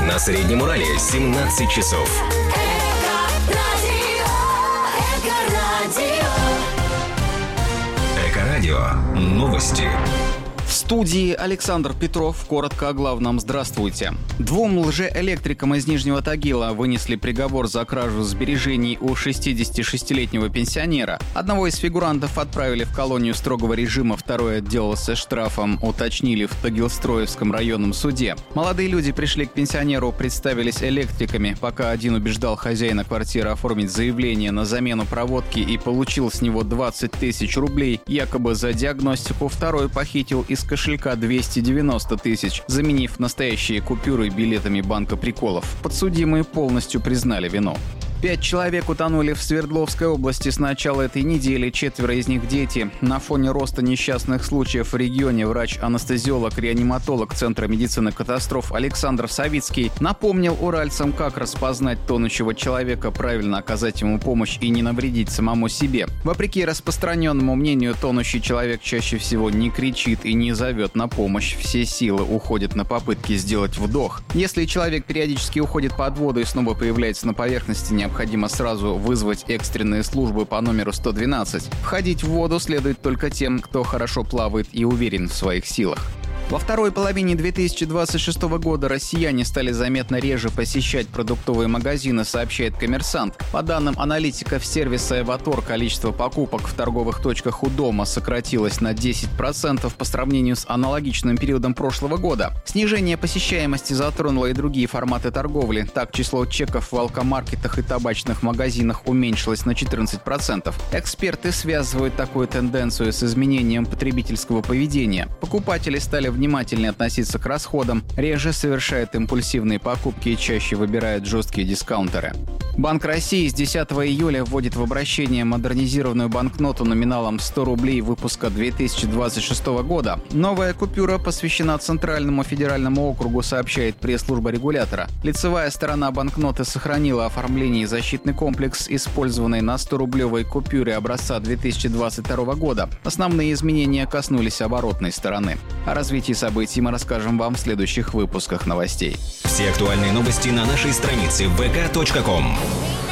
На Среднем Урале 17 часов. Эко-радио. Новости. В студии Александр Петров. Коротко о главном. Здравствуйте. Двум лжеэлектрикам из Нижнего Тагила вынесли приговор за кражу сбережений у 66-летнего пенсионера. Одного из фигурантов отправили в колонию строгого режима, второй отделался штрафом, уточнили в Тагилстроевском районном суде. Молодые люди пришли к пенсионеру, представились электриками, пока один убеждал хозяина квартиры оформить заявление на замену проводки и получил с него 20 тысяч рублей, якобы за диагностику, второй похитил из кошелька 290 тысяч, заменив настоящие купюры билетами банка приколов. Подсудимые полностью признали вину. 5 человек утонули в Свердловской области с начала этой недели, 4 из них дети. На фоне роста несчастных случаев в регионе врач-анестезиолог-реаниматолог Центра медицины катастроф Александр Савицкий напомнил уральцам, как распознать тонущего человека, правильно оказать ему помощь и не навредить самому себе. Вопреки распространенному мнению, тонущий человек чаще всего не кричит и не зовет на помощь. Все силы уходят на попытки сделать вдох. Если человек периодически уходит под воду и снова появляется на поверхности, необходимо сразу вызвать экстренные службы по номеру 112. Входить в воду следует только тем, кто хорошо плавает и уверен в своих силах. Во второй половине 2026 года россияне стали заметно реже посещать продуктовые магазины, сообщает «Коммерсант». По данным аналитиков сервиса «Эватор», количество покупок в торговых точках у дома сократилось на 10% по сравнению с аналогичным периодом прошлого года. Снижение посещаемости затронуло и другие форматы торговли. Так, число чеков в алкомаркетах и табачных магазинах уменьшилось на 14%. Эксперты связывают такую тенденцию с изменением потребительского поведения. Покупатели стали внимательнее относиться к расходам, реже совершают импульсивные покупки и чаще выбирают жесткие дискаунтеры. Банк России с 10 июля вводит в обращение модернизированную банкноту номиналом 100 рублей выпуска 2026 года. Новая купюра посвящена Центральному федеральному округу, сообщает пресс-служба регулятора. Лицевая сторона банкноты сохранила оформление и защитный комплекс, использованный на 100-рублевой купюре образца 2022 года. Основные изменения коснулись оборотной стороны. О развитии событий мы расскажем вам в следующих выпусках новостей. Все актуальные новости на нашей странице vk.com.